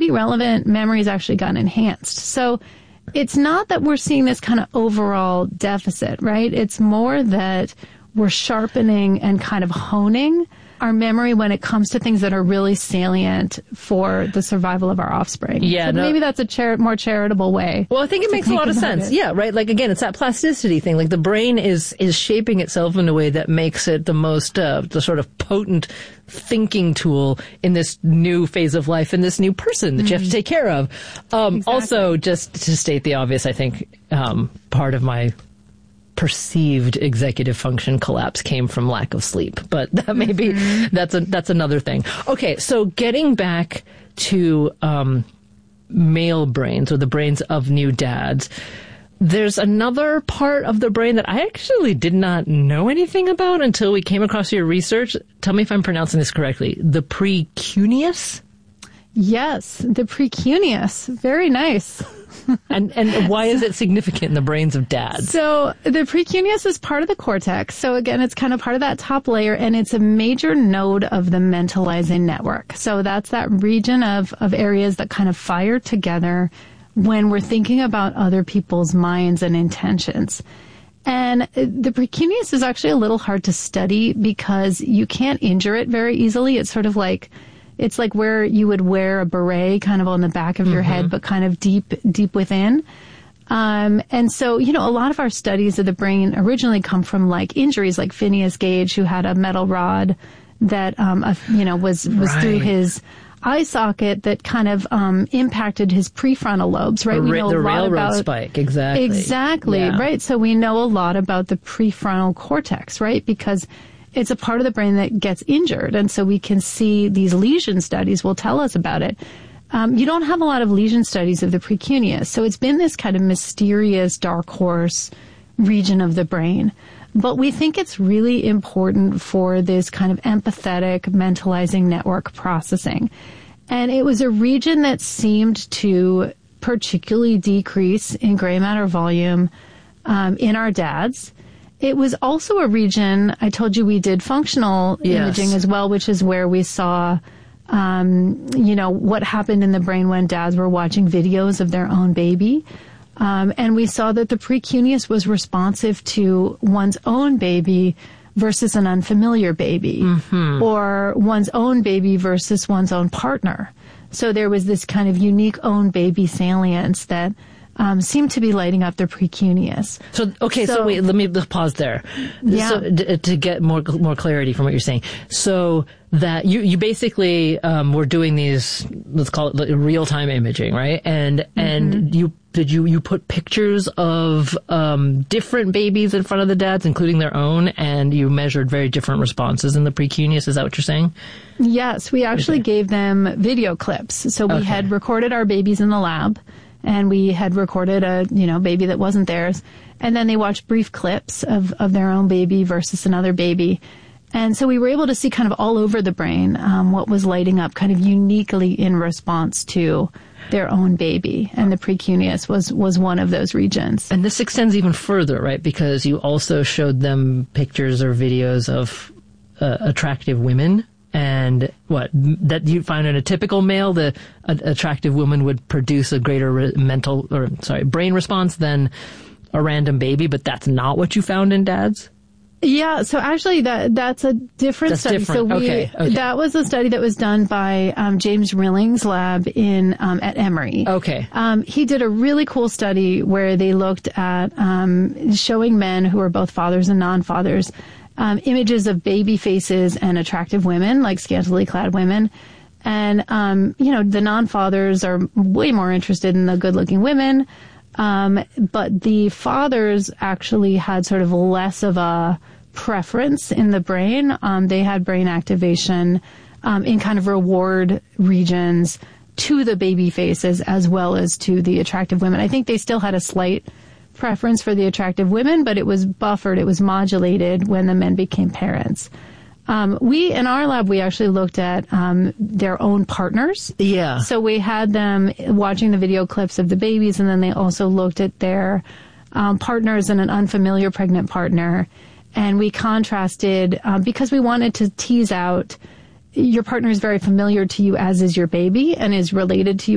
be relevant, memory's actually gotten enhanced. So it's not that we're seeing this kind of overall deficit, right? It's more that we're sharpening and kind of honing our memory when it comes to things that are really salient for the survival of our offspring. Yeah, so maybe that's a more charitable way. Well, I think it makes a lot of sense. Yeah, right. Like, again, it's that plasticity thing. Like, the brain is shaping itself in a way that makes it the most, the sort of potent thinking tool in this new phase of life, in this new person that you have to take care of. Exactly. Also, just to state the obvious, I think part of my perceived executive function collapse came from lack of sleep, but that may be, that's another thing. Okay, so getting back to male brains, or the brains of new dads, there's another part of the brain that I actually did not know anything about until we came across your research. Tell me if I'm pronouncing this correctly. The precuneus? Yes, the precuneus. Very nice. And why is it significant in the brains of dads? So the precuneus is part of the cortex. So again, it's kind of part of that top layer, and it's a major node of the mentalizing network. So that's that region of areas that kind of fire together when we're thinking about other people's minds and intentions. And the precuneus is actually a little hard to study because you can't injure it very easily. It's sort of like, it's like where you would wear a beret kind of on the back of your head, but kind of deep within. And so, you know, a lot of our studies of the brain originally come from like injuries like Phineas Gage, who had a metal rod that, was through his eye socket that kind of impacted his prefrontal lobes, right? We know the a lot railroad about spike, exactly. Exactly, yeah. Right? So we know a lot about the prefrontal cortex, right? Because it's a part of the brain that gets injured. And so we can see these lesion studies will tell us about it. You don't have a lot of lesion studies of the precuneus. So it's been this kind of mysterious dark horse region of the brain. But we think it's really important for this kind of empathetic mentalizing network processing. And it was a region that seemed to particularly decrease in gray matter volume in our dads. It was also a region, I told you we did functional imaging as well, which is where we saw, what happened in the brain when dads were watching videos of their own baby. And we saw that the precuneus was responsive to one's own baby versus an unfamiliar baby, or one's own baby versus one's own partner. So there was this kind of unique own baby salience that seem to be lighting up their precuneus. So wait, let me pause there. Yeah. So, to get more clarity from what you're saying. So that you basically were doing these, let's call it real-time imaging, right? And you put pictures of different babies in front of the dads, including their own, and you measured very different responses in the precuneus. Is that what you're saying? Yes, we actually gave them video clips. So we had recorded our babies in the lab, and we had recorded a, baby that wasn't theirs. And then they watched brief clips of their own baby versus another baby. And so we were able to see kind of all over the brain what was lighting up kind of uniquely in response to their own baby. And the precuneus was one of those regions. And this extends even further, right? Because you also showed them pictures or videos of attractive women. And that you find in a typical male, the attractive woman would produce a greater brain response than a random baby, but that's not what you found in dads? Yeah, so actually that's a different study. Different. So that was a study that was done by James Rilling's lab at Emory. Okay. He did a really cool study where they looked at showing men who are both fathers and non-fathers images of baby faces and attractive women, like scantily clad women. And, the non-fathers are way more interested in the good-looking women. But the fathers actually had sort of less of a preference in the brain. They had brain activation in kind of reward regions to the baby faces as well as to the attractive women. I think they still had a slight preference for the attractive women, but it was buffered, it was modulated when the men became parents. In our lab, we actually looked at their own partners. Yeah. So we had them watching the video clips of the babies, and then they also looked at their partners and an unfamiliar pregnant partner. And we contrasted, because we wanted to tease out your partner is very familiar to you, as is your baby, and is related to you